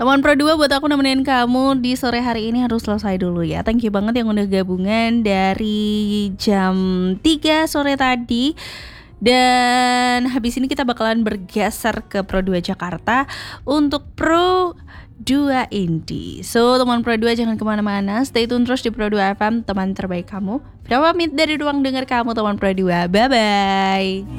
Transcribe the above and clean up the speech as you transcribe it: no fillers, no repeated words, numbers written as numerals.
Teman Pro 2 buat aku nemenin kamu di sore hari ini harus selesai dulu ya. Thank you banget yang udah gabungan dari jam 3 sore tadi. Dan habis ini kita bakalan bergeser ke Pro 2 Jakarta untuk Pro 2 Indie. So teman Pro 2 jangan kemana-mana, stay tune terus di Pro 2 FM, teman terbaik kamu. Pamit dari ruang dengar kamu teman Pro 2, bye-bye.